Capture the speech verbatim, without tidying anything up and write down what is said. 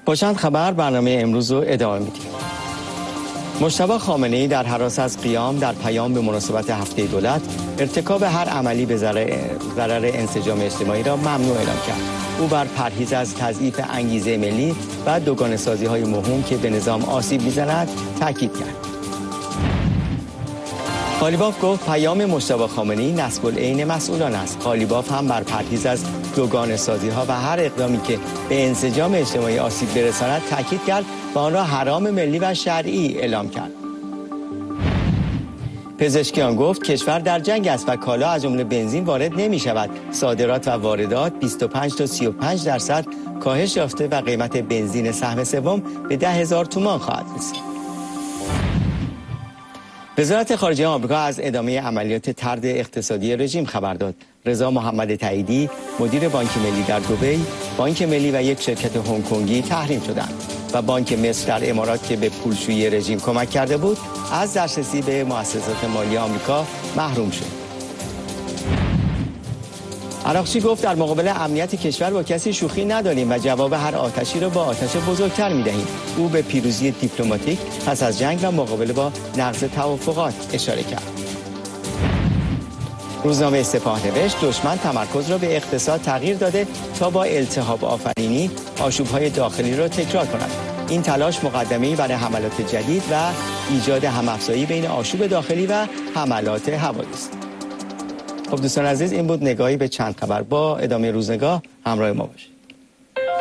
با چند خبر برنامه امروز رو ادامه میدیم. مجتبی خامنه‌ای در هراس از قیام در پیام به مناسبت هفته دولت ارتکاب هر عملی به ضرر انسجام اجتماعی را ممنوع اعلام کرد. او بر پرهیز از تضعیف انگیزه ملی و دوگانه سازی های مهم که به نظام آسیب میزند تاکید کرد. قالیباف گفت پیام مجتبی خامنه‌ای نصب العین مسئولان است. قالیباف هم بر پرهیز از دوگانه سازی ها و هر اقدامی که به انسجام اجتماعی آسیب برساند تاکید کرد و آن را حرام ملی و شرعی اعلام کرد. پزشکیان گفت کشور در جنگ است و کالا از جمله بنزین وارد نمی شود. صادرات و واردات بیست و پنج تا سی و پنج درصد کاهش یافته و قیمت بنزین سهم سوم به ده هزار تومان خواهد رسید. وزارت خارجه آمریکا از ادامه عملیات طرد اقتصادی رژیم خبر داد. رضا محمد تاییدی، مدیر بانک ملی در دبی، بانک ملی و یک شرکت هنگ کنگی تحریم شدند و بانک مصر در امارات که به پولشویی رژیم کمک کرده بود، از دسترسی به مؤسسات مالی آمریکا محروم شد. عراقچی گفت در مقابل امنیت کشور با کسی شوخی نداریم و جواب هر آتشی را با آتش بزرگتر می‌دهیم. او به پیروزی دیپلماتیک پس از جنگ و مقابله با نقض توافقات اشاره کرد. روزنامه سپاه نوشت دشمن تمرکز را به اقتصاد تغییر داده تا با التهاب آفرینی آشوب‌های داخلی را تکرار کند. این تلاش مقدمه‌ای برای حملات جدید و ایجاد هم‌افزایی بین آشوب داخلی و حملات هوایی است. خب دوستان عزیز، این بود نگاهی به چند خبر. با ادامه روزنگاه همراه ما باشید.